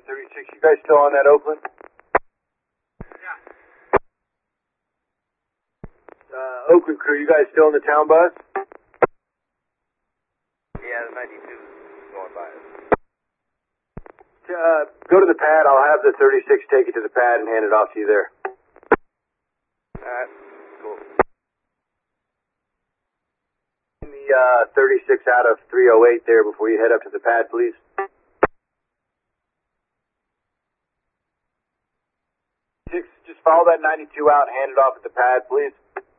Over 36, you guys still on that Oakland? Yeah. Oakland crew, you guys still in the town bus? Yeah, the 92 is going by us. Go to the pad. I'll have the 36 take it to the pad and hand it off to you there. Alright, cool. The 36 out of 308 there before you head up to the pad, please. Just follow that 92 out and hand it off at the pad, please.